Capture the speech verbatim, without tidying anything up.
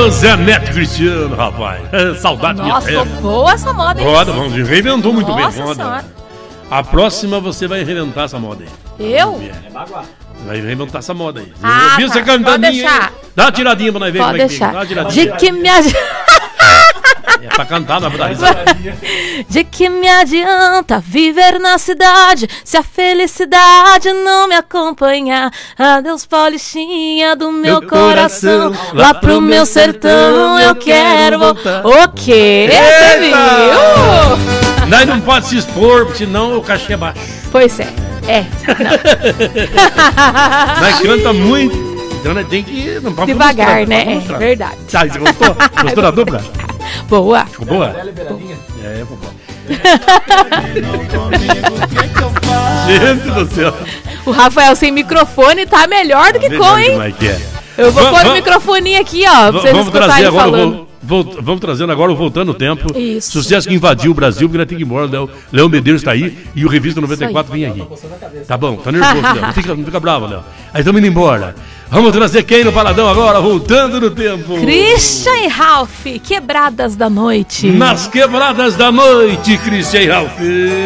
Ô, Zé Neto Cristiano, rapaz. Saudade minha. Nossa, boa essa moda, hein? Roda, vamos, reinventou muito bem a Nossa moda. senhora. A próxima você vai reinventar essa moda aí. Eu? É baguá. Vai reinventar essa moda aí. Ah, Eu vi tá. você cantando. Pode deixar. Dá uma tiradinha pra nós ver Pode como é que deixar. fica. Dá uma tiradinha. De que me adianta. É pra cantar na verdade. De que me adianta viver na cidade se a felicidade não me acompanhar? Adeus, Paulistinha do meu, meu coração, coração, lá pro meu sertão eu quero voltar. O quê? Você viu? Nós não pode se expor, porque senão o cachê é baixo. Pois é. É. Nós canta muito, então nós tem que... Não pode devagar, mostrar, né? não pode É verdade. Tá, você gostou? Gostou da dupla? Boa. Ficou boa? É, ficou boa. Gente do céu. O Rafael sem microfone tá melhor do que com, hein? É. Eu vou vamos, pôr o microfoninho aqui, ó, pra vocês vamos trazer agora, falando. Vou, vou, vamos trazendo agora o Voltando no Tempo. Isso. Sucesso que invadiu o Brasil, porque nós temos que ir embora. Léo, Léo Medeiros tá aí e o Revista noventa e quatro vem aqui. Tá bom, tá nervoso, Léo. Não fica, não fica bravo, Léo. Aí estamos indo embora. Vamos trazer quem no Paladão agora, Voltando no Tempo. Christian e Ralph, Quebradas da Noite. Nas Quebradas da Noite, Christian e Ralph.